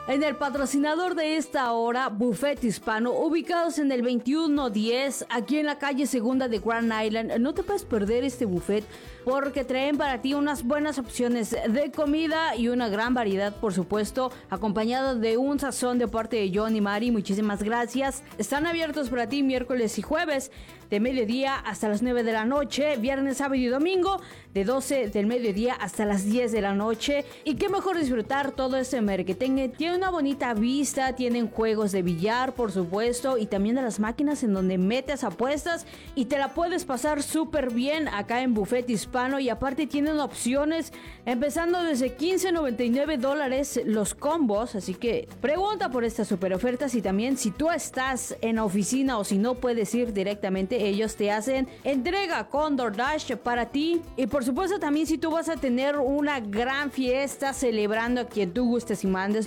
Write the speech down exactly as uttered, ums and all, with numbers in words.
En el patrocinador de esta hora, Buffet Hispano, ubicados en el veintiuno diez, aquí en la calle Segunda de Grand Island. No te puedes perder este buffet porque traen para ti unas buenas opciones de comida y una gran variedad, por supuesto, acompañado de un sazón de parte de John y Mari. Muchísimas gracias. Están abiertos para ti miércoles y jueves de mediodía hasta las nueve de la noche, viernes, sábado y domingo de doce del mediodía hasta las diez de la noche. Y qué mejor disfrutar todo este merequetengue. Tiene una bonita vista, tienen juegos de billar, por supuesto, y también de las máquinas en donde metes apuestas y te la puedes pasar súper bien acá en Buffet Hispano. Y aparte tienen opciones empezando desde quince noventa y nueve dólares los combos, así que pregunta por estas super ofertas. Y también si tú estás en la oficina o si no puedes ir directamente, ellos te hacen entrega con DoorDash para ti. Y por supuesto también si tú vas a tener una gran fiesta celebrando a quien tú gustes y mandes,